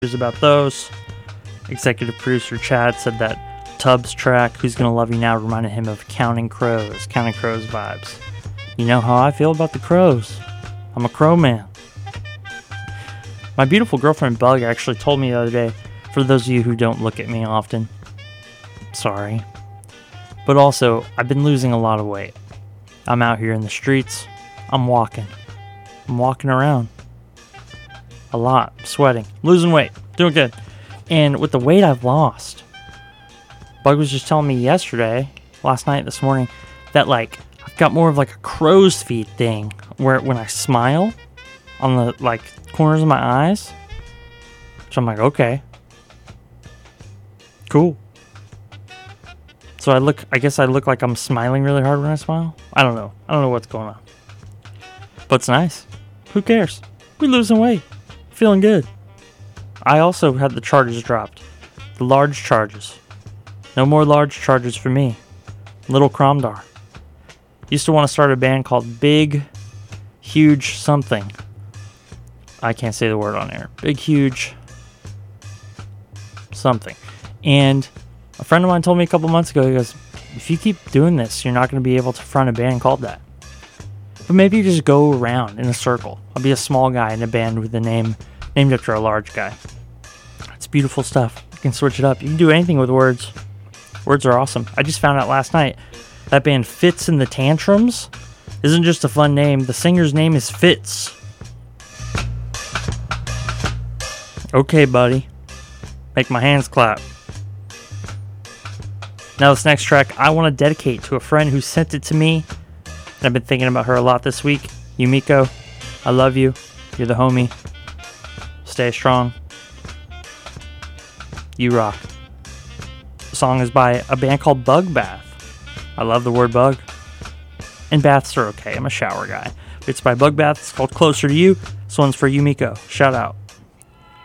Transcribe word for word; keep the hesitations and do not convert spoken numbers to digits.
about those. Executive producer Chad said that Tubbs track, Who's Gonna Love You Now, reminded him of Counting Crows, Counting Crows vibes. You know how I feel about the crows. I'm a crow man. My beautiful girlfriend Bug actually told me the other day, for those of you who don't look at me often, sorry. But also, I've been losing a lot of weight. I'm out here in the streets. I'm walking. I'm walking around. A lot. Sweating. Losing weight. Doing good. And with the weight I've lost, Bug was just telling me yesterday, last night, this morning, that like I've got more of like a crow's feet thing where when I smile on the like corners of my eyes. So I'm like, okay. Cool. So I look, I guess I look like I'm smiling really hard when I smile. I don't know. I don't know what's going on. But it's nice. Who cares? We're losing weight. Feeling good. I also had the charges dropped. The large charges. No more large charges for me. Little Cromdar. Used to want to start a band called Big, Huge Something. I can't say the word on air. Big, Huge Something. And a friend of mine told me a couple months ago, he goes, if you keep doing this, you're not going to be able to front a band called that. But maybe you just go around in a circle. I'll be a small guy in a band with a name named after a large guy. It's beautiful stuff. You can switch it up. You can do anything with words. Words are awesome. I just found out last night that band Fitz and the Tantrums isn't just a fun name. The singer's name is Fitz. Okay, buddy. Make my hands clap. Now this next track I want to dedicate to a friend who sent it to me. And I've been thinking about her a lot this week. Yumiko, I love you. You're the homie. Stay strong. You rock. The song is by a band called Bug Bath. I love the word bug. And baths are okay. I'm a shower guy. It's by Bug Bath. It's called Closer to You. This one's for Yumiko. Shout out.